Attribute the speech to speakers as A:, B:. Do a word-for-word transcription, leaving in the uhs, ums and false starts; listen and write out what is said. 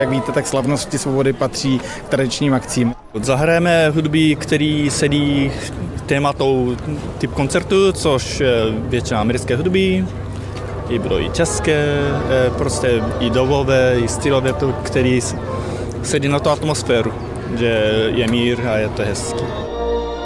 A: Jak víte, tak Slavnosti svobody patří k tradičním akcím.
B: Zahrajeme hudby, který sedí tématou typ koncertu, což je většina americké hudby, i budou i české, prostě i dobové, i stylové, který sedí na tu atmosféru, že je mír a je to hezký.